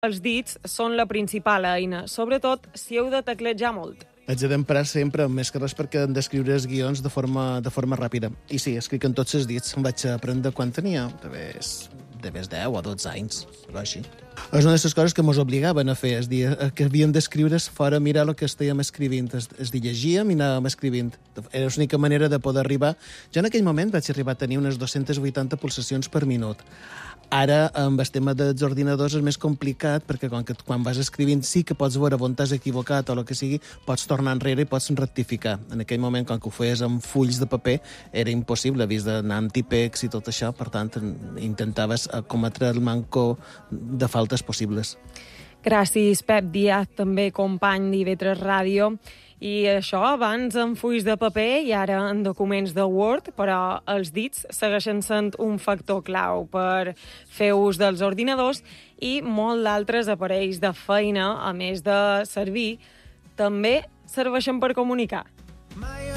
Els dits són la principal eina, sobretot si heu de teclejar molt. Haig d'emprar sempre, més que res perquè hem d'escriure els guions de forma ràpida. I sí, escric en tots els dits. Em vaig aprendre quan tenia de 10 o 12 anys, però així. És una de les coses que ens obligaven a fer, que havíem d'escriure fora mirar el que estàvem escrivint. Es llegíem i anàvem escrivint. Era l'única manera de poder arribar. Jo en aquell moment vaig arribar a tenir unes 280 pulsacions per minut. Ara, amb el tema dels ordinadors és més complicat, perquè quan vas escrivint sí que pots veure on t'has equivocat o el que sigui, pots tornar enrere i pots rectificar. En aquell moment, quan ho feies amb fulls de paper, era impossible, vist d'anar amb típex i tot això, per tant, intentaves cometre el manco de faltes possibles. Gràcies, Pep Díaz, també company d'IV3 Ràdio. I això abans en fulls de paper i ara en documents de Word, però els dits segueixen sent un factor clau per fer ús dels ordinadors i molt d'altres aparells de feina, a més de servir, també serveixen per comunicar.